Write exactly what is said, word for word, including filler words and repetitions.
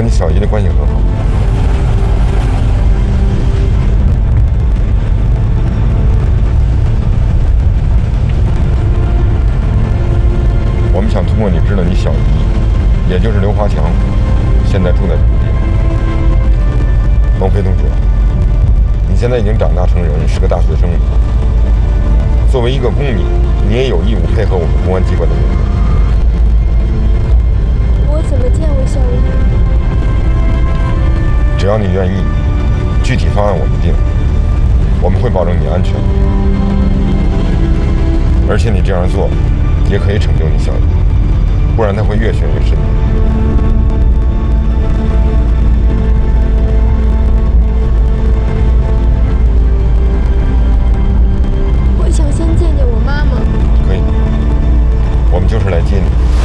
你小姨的关系很好。我们想通过你知道你小姨，也就是刘华强，现在住在什么地方。王飞同学，你现在已经长大成人，是个大学生了。作为一个公民，你也有义务配合我们公安机关的任务。 我怎么见我小姨？ 只要你愿意，具体方案我们定，我们会保证你安全。而且你这样做，也可以拯救你小姨，不然她会越陷越深。 我想先见见我妈妈。 可以，我们就是来接你。